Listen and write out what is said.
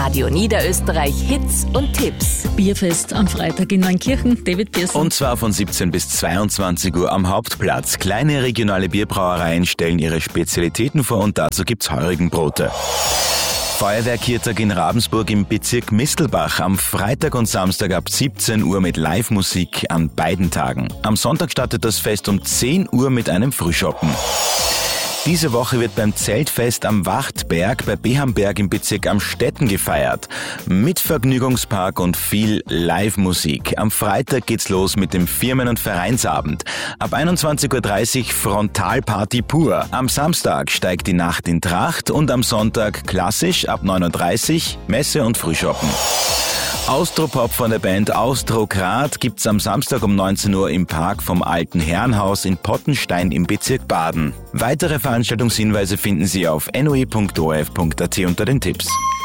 Radio Niederösterreich Hits und Tipps. Bierfest am Freitag in Neunkirchen. David Pearson. Und zwar von 17 bis 22 Uhr am Hauptplatz. Kleine regionale Bierbrauereien stellen ihre Spezialitäten vor und dazu gibt's Heurigenbrote. Feuerwerk-Kirtag in Ravensburg im Bezirk Mistelbach am Freitag und Samstag ab 17 Uhr mit Live-Musik an beiden Tagen. Am Sonntag startet das Fest um 10 Uhr mit einem Frühschoppen. Diese Woche wird beim Zeltfest am Wachtberg bei Behamberg im Bezirk Amstetten gefeiert. Mit Vergnügungspark und viel Live-Musik. Am Freitag geht's los mit dem Firmen- und Vereinsabend. Ab 21.30 Uhr Frontalparty pur. Am Samstag steigt die Nacht in Tracht und am Sonntag klassisch ab 9.30 Uhr Messe und Frühschoppen. Austropop von der Band Austrograd gibt's am Samstag um 19 Uhr im Park vom Alten Herrenhaus in Pottenstein im Bezirk Baden. Weitere Veranstaltungshinweise finden Sie auf noe.orf.at unter den Tipps.